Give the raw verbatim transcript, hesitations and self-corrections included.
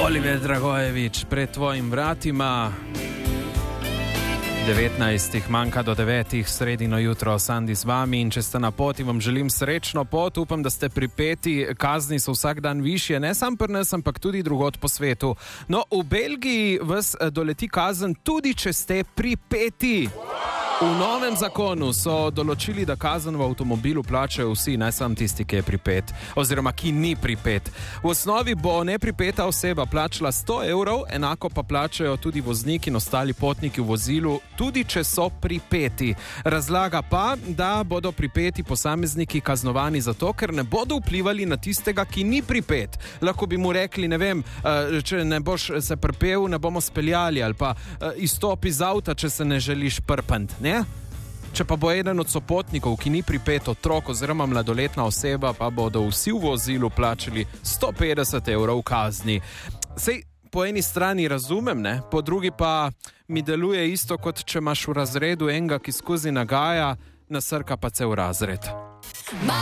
Oliver Dragojevič, pred tvojim vratima. devetnajst manjka do devetih, sredino jutro, Sandi z vami, in če ste na poti, vam želim srečno pot, upam, da ste pripeti, kazni so vsak dan višje, ne sam pri nas, ampak tudi drugod po svetu. No, v Belgiji vas doleti kazen tudi, če ste pripeti. V novem zakonu so določili, da kazen v avtomobilu plačajo vsi, ne samo tisti, ki je pripet, oziroma ki ni pripet. V osnovi bo nepripeta oseba plačala sto evrov, enako pa plačajo tudi vozniki in ostali potniki v vozilu, tudi če so pripeti. Razlaga pa, da bodo pripeti posamezniki kaznovani zato, ker ne bodo vplivali na tistega, ki ni pripet. Lahko bi mu rekli, ne vem, če ne boš se pripel, ne bomo speljali, ali pa izstopi iz avta, če se ne želiš prpant, ne? Če pa bo eden od sopotnikov, ki ni pripet, otrok oziroma mladoletna oseba, pa bodo vsi v vozilu plačali sto petdeset evrov kazni. Sej po eni strani razumem, ne? Po drugi pa mi deluje isto, kot če imaš v razredu enega, ki skozi nagaja, nasrka pa cel razred.